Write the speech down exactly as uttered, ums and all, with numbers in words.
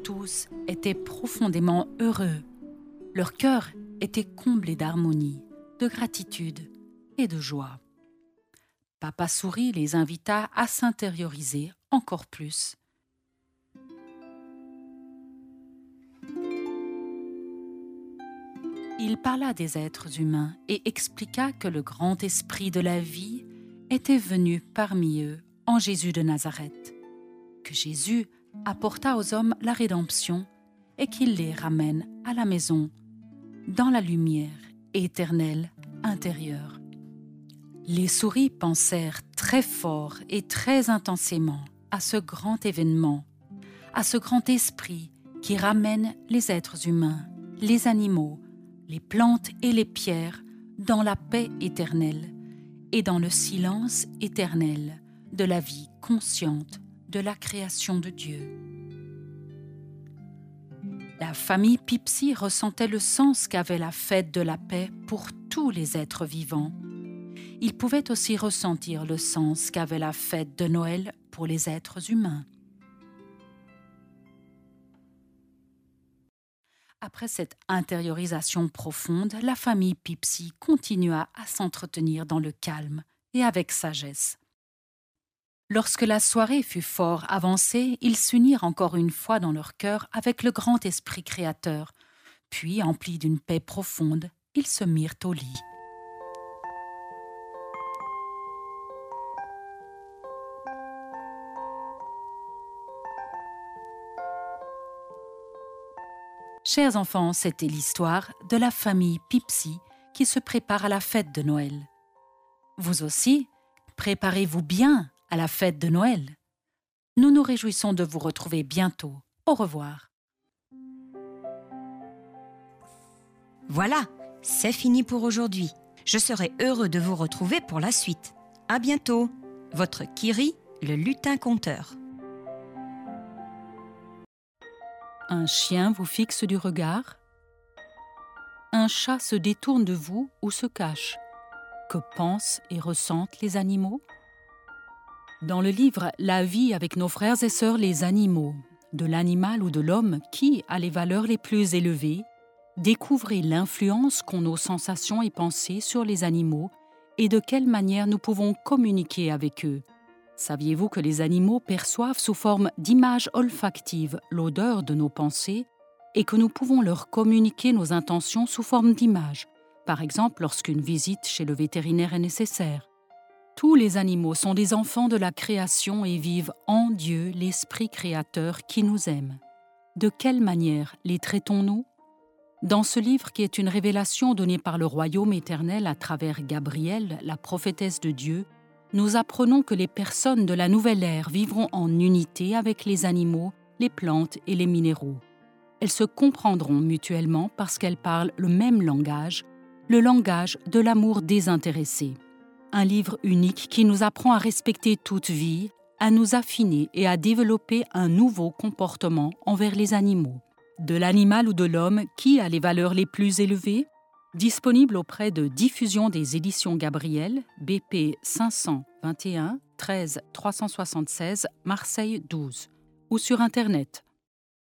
tous étaient profondément heureux. Leur cœur était comblé d'harmonie, de gratitude et de joie. Papa Souris les invita à s'intérioriser encore plus. Il parla des êtres humains et expliqua que le grand esprit de la vie était venu parmi eux en Jésus de Nazareth, que Jésus apporta aux hommes la rédemption et qu'il les ramène à la maison, dans la lumière éternelle intérieure. Les souris pensèrent très fort et très intensément à ce grand événement, à ce grand esprit qui ramène les êtres humains, les animaux, les plantes et les pierres dans la paix éternelle et dans le silence éternel de la vie consciente de la création de Dieu. La famille Pipsy ressentait le sens qu'avait la fête de la paix pour tous les êtres vivants. Ils pouvaient aussi ressentir le sens qu'avait la fête de Noël pour les êtres humains. Après cette intériorisation profonde, la famille Pipsy continua à s'entretenir dans le calme et avec sagesse. Lorsque la soirée fut fort avancée, ils s'unirent encore une fois dans leur cœur avec le grand esprit créateur. Puis, emplis d'une paix profonde, ils se mirent au lit. Chers enfants, c'était l'histoire de la famille Pipsy qui se prépare à la fête de Noël. Vous aussi, préparez-vous bien à la fête de Noël. Nous nous réjouissons de vous retrouver bientôt. Au revoir. Voilà, c'est fini pour aujourd'hui. Je serai heureux de vous retrouver pour la suite. À bientôt. Votre Kiri, le lutin conteur. Un chien vous fixe du regard. Un chat se détourne de vous ou se cache. Que pensent et ressentent les animaux? Dans le livre « La vie avec nos frères et sœurs les animaux », de l'animal ou de l'homme qui a les valeurs les plus élevées, découvrez l'influence qu'ont nos sensations et pensées sur les animaux et de quelle manière nous pouvons communiquer avec eux. Saviez-vous que les animaux perçoivent sous forme d'images olfactives l'odeur de nos pensées et que nous pouvons leur communiquer nos intentions sous forme d'images, par exemple lorsqu'une visite chez le vétérinaire est nécessaire? Tous les animaux sont des enfants de la création et vivent en Dieu, l'Esprit créateur qui nous aime. De quelle manière les traitons-nous? Dans ce livre qui est une révélation donnée par le royaume éternel à travers Gabrielle, la prophétesse de Dieu, nous apprenons que les personnes de la nouvelle ère vivront en unité avec les animaux, les plantes et les minéraux. Elles se comprendront mutuellement parce qu'elles parlent le même langage, le langage de l'amour désintéressé. Un livre unique qui nous apprend à respecter toute vie, à nous affiner et à développer un nouveau comportement envers les animaux. De l'animal ou de l'homme qui a les valeurs les plus élevées? Disponible auprès de Diffusion des éditions Gabrielle, B P cinq cent vingt et un treize trois cent soixante-seize, Marseille douze, ou sur Internet